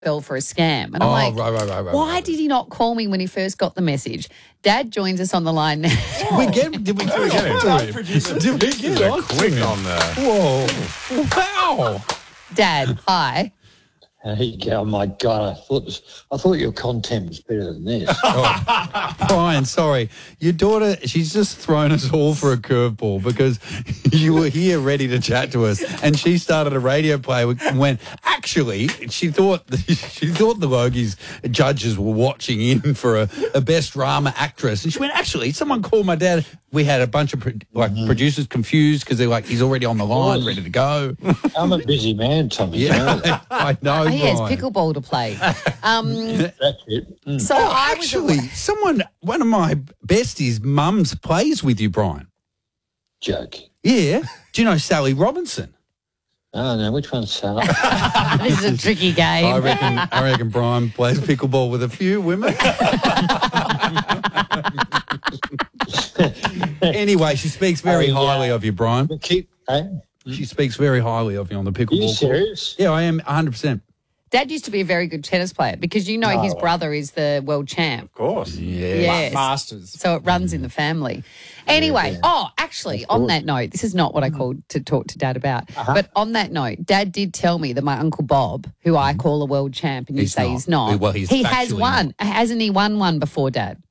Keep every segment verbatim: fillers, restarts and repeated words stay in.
fell for a scam. And I'm Oh, like, right, right, right, right, why right. did he not call me when he first got the message? Dad joins us on the line now. Did we get, did we get, get it. on to him? Did we get They're on to quick him? on the... Whoa. Wow. Dad, hi. There you go. Oh my God, I thought this, I thought your content was better than this. Brian, sorry. Your daughter, she's just thrown us all for a curveball because you were here ready to chat to us and she started a radio play and went, actually, she thought she thought the Logies judges were watching in for a, a best drama actress. And she went, actually, someone called my dad. We had a bunch of pro- like mm-hmm. producers confused because they're like, he's already on the line, ready to go. I'm a busy man, Tommy. Yeah, I know, He has Brian. pickleball to play. Um, That's it. Mm. so Oh, I was actually, away- someone, one of my besties' mums plays with you, Brian. Joking. Yeah. Do you know Sally Robinson? Oh, no, which one's Sally? This is a tricky game. I reckon I reckon Brian plays pickleball with a few women. Anyway, she speaks very Oh, yeah. highly of you, Brian. Keep, eh? She speaks very highly of you on the pickleball Are you court. serious? Yeah, I am one hundred percent. Dad used to be a very good tennis player because you know No. his brother is the world champ. Of course. Yeah. Yes. Masters. So it runs in the family. Anyway, yeah. oh, actually, on that note, this is not what I called to talk to Dad about. Uh-huh. But on that note, Dad did tell me that my Uncle Bob, who I call a world champ, and you He's say not. he's not, Well, he's he has factually won. Hasn't he won one before, Dad?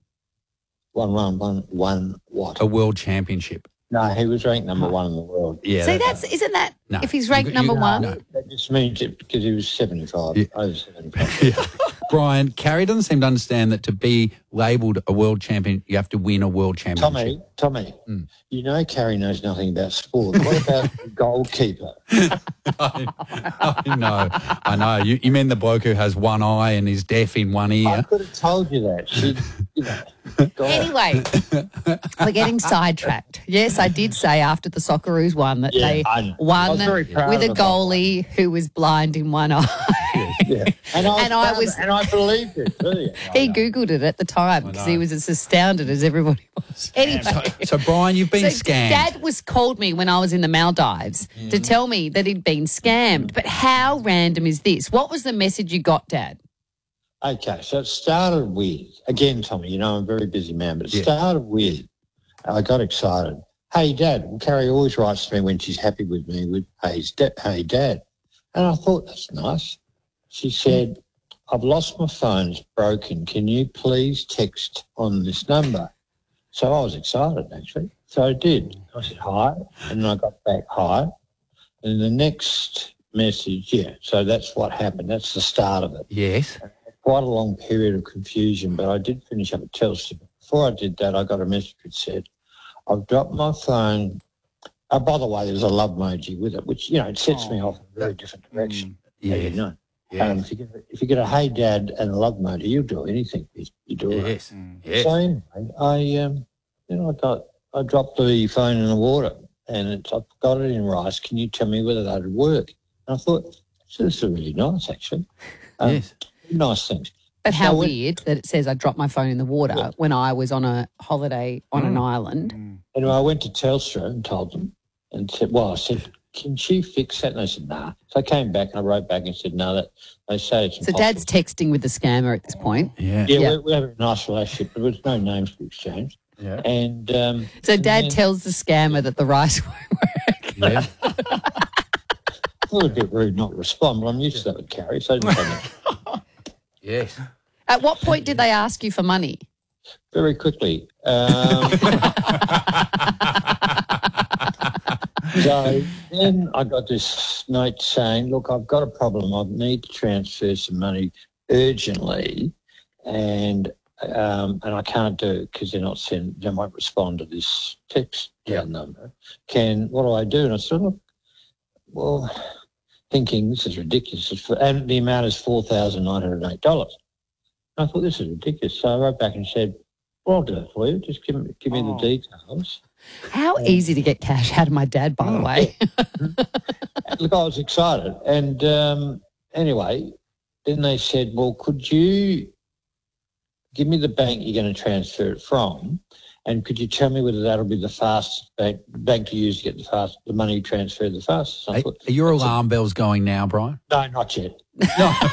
One, one, one, one, what? A world championship. No, he was ranked number one in the world. Yeah. See, that- that's, isn't that, No. if he's ranked You- number you- one? no. That just means it because he was seventy-five, Yeah. over seventy-five. Yeah. Brian, Carrie doesn't seem to understand that to be labelled a world champion, you have to win a world championship. Tommy, Tommy, Mm. you know Carrie knows nothing about sport. What about the goalkeeper? I, I know, I know. You, you mean the bloke who has one eye and is deaf in one I ear? could have told you that. She, you know, God. Anyway, we're getting sidetracked. Yes, I did say after the Socceroos won that Yeah, they I know. I won was very proud with a of that. goalie who was blind in one eye. Yeah. And I, And I found- was- and I believed it. Really. He Googled it at the time because he was as astounded as everybody was. Anyway, So, Brian, you've been so scammed. Dad was called me when I was in the Maldives to tell me that he'd been scammed. But how random is this? What was the message you got, Dad? Okay, so it started with, again, Tommy, you know I'm a very busy man, but it Yeah. started with, I got excited. Hey, Dad. Well, Carrie always writes to me when she's happy with me with, hey, da- hey Dad. And I thought, that's nice. She said, I've lost my phone, it's broken. Can you please text on this number? So I was excited, actually. So I did. I said, hi. And then I got back, hi. And the next message, yeah. So that's what happened. That's the start of it. Yes. Quite a long period of confusion, but I did finish up at Telstra. Before I did that, I got a message that said, I've dropped my phone. Oh, by the way, there's a love emoji with it, which, you know, it sets me off in a very different direction. Yeah, you Yes. know. Yes. Um, if, you get, if you get a hey dad and a love emoji, you'll do anything. You, you do it. Yes. Yes. So anyway, I, um, you know, I got, I dropped the phone in the water and it's, I've got it in rice. Can you tell me whether that would work? And I thought, so this is really nice, actually. Um, Yes. Nice things. But how So when- weird that it says I dropped my phone in the water Yeah. when I was on a holiday on an island. Anyway, I went to Telstra and told them and said, well, I said, can she fix that? And they said, nah. So I came back and I wrote back and said, no, that they say it's So impossible. Dad's texting with the scammer at this point. Yeah. Yeah, Yeah. We, we have a nice relationship, but there's no names to exchange. Yeah. And um, So and Dad then- tells the scammer that the rice won't work. Yeah. a little bit rude not to respond, but I'm used to that with Carrie, so I didn't say that. Yes. At what point did they ask you for money? Very quickly. Um, so then I got this note saying, look, I've got a problem. I need to transfer some money urgently and um, and I can't do it because they're not send, they won't respond to this text Yeah. number. Can, what do I do? And I said, look, well, thinking this is ridiculous. It's for, and the amount is four thousand nine hundred eight dollars. I thought, this is ridiculous. So I wrote back and said, well, I'll do it for you. Just give me, give me Oh. the details. How easy to get cash out of my dad, by the way. Look, I was excited. And um, anyway, then they said, well, could you give me the bank you're going to transfer it from? And could you tell me whether that'll be the fastest bank, bank to use to get the fast, the money transferred the fastest? I Are, thought, are your alarm bells going now, Brian? no, not yet. No.